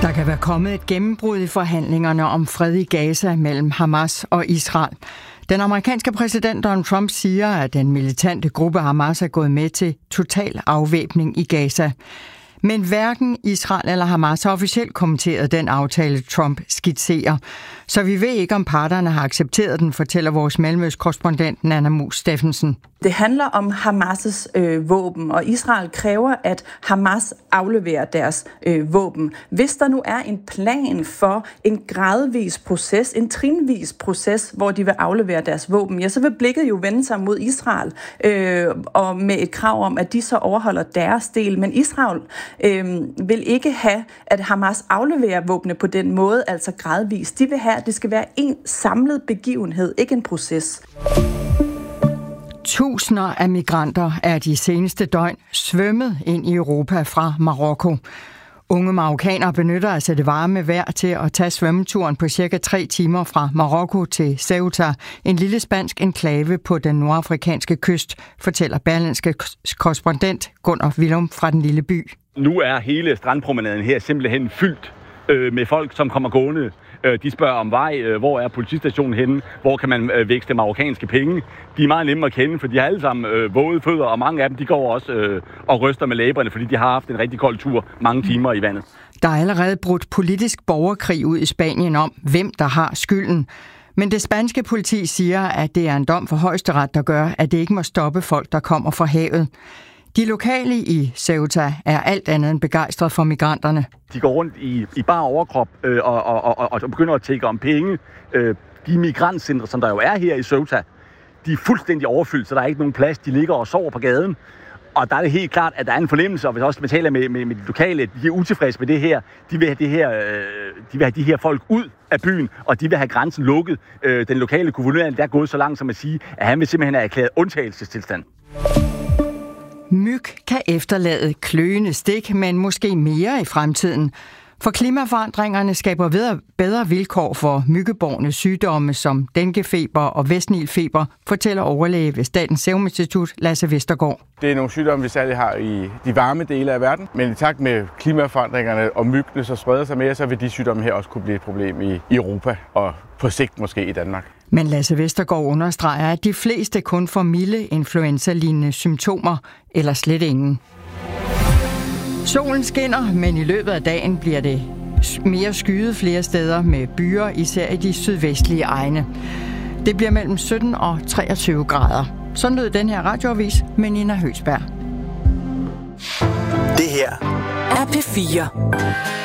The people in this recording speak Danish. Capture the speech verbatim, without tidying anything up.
Der kan være kommet et gennembrud i forhandlingerne om fred i Gaza mellem Hamas og Israel. Den amerikanske præsident Donald Trump siger, at den militante gruppe Hamas er gået med til total afvæbning i Gaza. Men hverken Israel eller Hamas har officielt kommenteret den aftale, Trump skitserer. Så vi ved ikke, om parterne har accepteret den, fortæller vores Mellemøst-korrespondent Nanna Mus Steffensen. Det handler om Hamas' øh, våben, og Israel kræver, at Hamas afleverer deres øh, våben. Hvis der nu er en plan for en gradvis proces, en trinvis proces, hvor de vil aflevere deres våben, ja, så vil blikket jo vende sig mod Israel, øh, og med et krav om, at de så overholder deres del. Men Israel øh, vil ikke have, at Hamas afleverer våbne på den måde, altså gradvis. De vil have, at det skal være en samlet begivenhed, ikke en proces. Tusinder af migranter er de seneste døgn svømmet ind i Europa fra Marokko. Unge marokkanere benytter altså det varme vejr til at tage svømmeturen på cirka tre timer fra Marokko til Ceuta, en lille spansk enklave på den nordafrikanske kyst, fortæller Berlingske korrespondent Gunnar Willum fra den lille by. Nu er hele strandpromenaden her simpelthen fyldt øh, med folk, som kommer gående. De spørger om vej, hvor er politistationen henne, hvor kan man vækste marokkanske penge. De er meget nemme at kende, for de har alle sammen øh, våde fødder, og mange af dem de går også øh, og ryster med læberne, fordi de har haft en rigtig kold tur mange timer i vandet. Der er allerede brudt politisk borgerkrig ud i Spanien om, hvem der har skylden. Men det spanske politi siger, at det er en dom for højesteret, der gør, at det ikke må stoppe folk, der kommer fra havet. De lokale i Ceuta er alt andet end begejstrede for migranterne. De går rundt i, i bare overkrop øh, og, og, og, og begynder at tække om penge. Øh, de migrantcentre, som der jo er her i Ceuta, de er fuldstændig overfyldt, så der er ikke nogen plads. De ligger og sover på gaden. Og der er det helt klart, at der er en fornemmelse, og hvis også man taler med, med, med de lokale, de er utilfredse med det her. De vil have, det her, øh, de vil have de her folk ud af byen, og de vil have grænsen lukket. Øh, den lokale guvernør der er gået så langt som at sige, at han vil simpelthen have erklæret undtagelsestilstand. Myg kan efterlade kløende stik, men måske mere i fremtiden. For klimaforandringerne skaber bedre vilkår for myggebårne sygdomme som denguefeber og vestnilfeber, fortæller overlæge ved Statens Serum Institut Lasse Vestergaard. Det er nogle sygdomme, vi særligt har i de varme dele af verden, men i takt med klimaforandringerne og myggene så spreder sig mere, så vil de sygdomme her også kunne blive et problem i Europa og på sigt måske i Danmark. Men Lasse Vestergaard understreger, at de fleste kun får milde influenza-lignende symptomer, eller slet ingen. Solen skinner, men i løbet af dagen bliver det mere skyet flere steder med byer, især i de sydvestlige egne. Det bliver mellem sytten og treogtyve grader. Sådan lød den her radioavis med Nina Høgsberg. Det her er P fire.